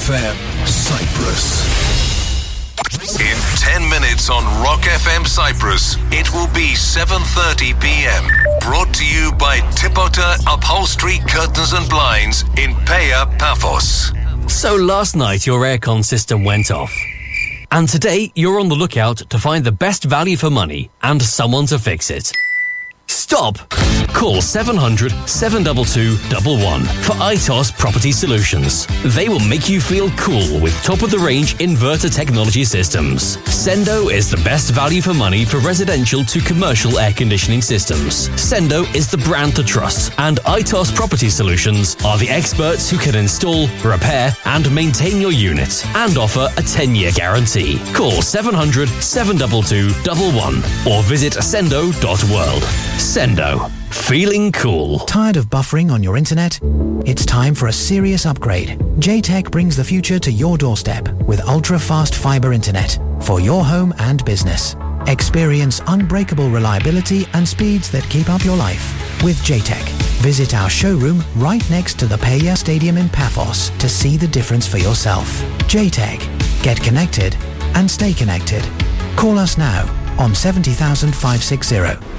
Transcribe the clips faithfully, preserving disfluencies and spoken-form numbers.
εφ εμ Cyprus. In ten minutes on Rock εφ εμ Cyprus, it will be seven thirty p.m. Brought to you by Tipota Upholstery Curtains and Blinds in Paya, Paphos. So last night your aircon system went off. And today you're on the lookout to find the best value for money and someone to fix it. Stop! Call seven hundred, seven two two, one one for I T O S Property Solutions. They will make you feel cool with top-of-the-range inverter technology systems. Sendo is the best value for money for residential to commercial air conditioning systems. Sendo is the brand to trust, and I T O S Property Solutions are the experts who can install, repair, and maintain your unit, and offer a ten-year guarantee. Call seven hundred, seven two two, one one or visit sendo dot world. Sendo. Feeling cool. Tired of buffering on your internet? It's time for a serious upgrade. J TEC brings the future to your doorstep with ultra-fast fiber internet for your home and business. Experience unbreakable reliability and speeds that keep up your life with J TEC. Visit our showroom right next to the Paya Stadium in Paphos to see the difference for yourself. J TEC. Get connected and stay connected. Call us now on seven thousand five sixty.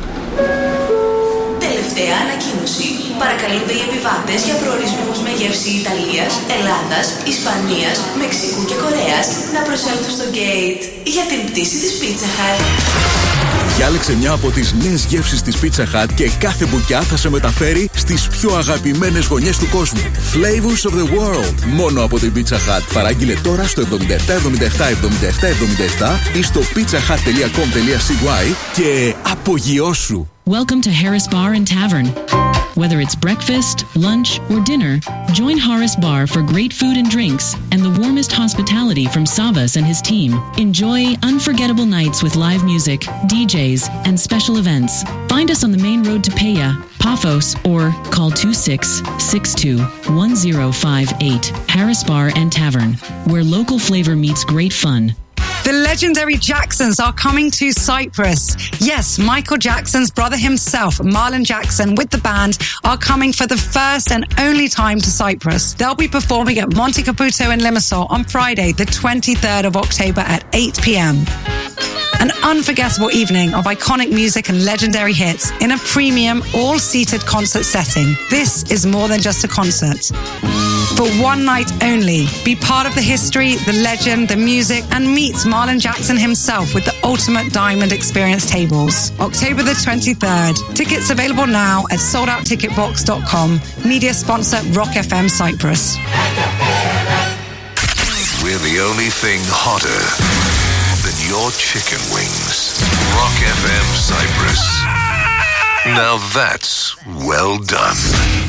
Τελευταία ανακοίνωση. Παρακαλούνται οι επιβάτες για προορισμούς με γεύση Ιταλίας, Ελλάδας, Ισπανίας, Μεξικού και Κορέας να προσέλθουν στο gate για την πτήση της Pizza Hut. Διάλεξε μια από τις νέες γεύσεις της Pizza Hut και κάθε μπουκιά θα σε μεταφέρει στις πιο αγαπημένες γωνιές του κόσμου. Flavors of the world. Μόνο από την Pizza Hut. Παράγγειλε τώρα στο επτά επτά εβδομήντα επτά εβδομήντα επτά εβδομήντα επτά ή στο pizzahut dot com dot c y και απογειώσου. Welcome to Harris Bar and Tavern. Whether it's breakfast, lunch, or dinner, join Harris Bar for great food and drinks and the warmest hospitality from Savas and his team. Enjoy unforgettable nights with live music, D Js, and special events. Find us on the main road to Paya, Paphos, or call two six six two, one zero five eight. Harris Bar and Tavern, where local flavor meets great fun. The legendary Jacksons are coming to Cyprus. Yes, Michael Jackson's brother himself, Marlon Jackson, with the band, are coming for the first and only time to Cyprus. They'll be performing at Monte Caputo in Limassol on Friday, the twenty-third of October at eight p.m. An unforgettable evening of iconic music and legendary hits in a premium, all-seated concert setting. This is more than just a concert. For one night only, be part of the history, the legend, the music, and meet Marlon Jackson himself with the ultimate diamond experience tables. October the twenty-third. Tickets available now at sold out ticket box dot com. Media sponsor Rock εφ εμ Cyprus. We're the only thing hotter than your chicken wings. Rock εφ εμ Cyprus. Now that's well done.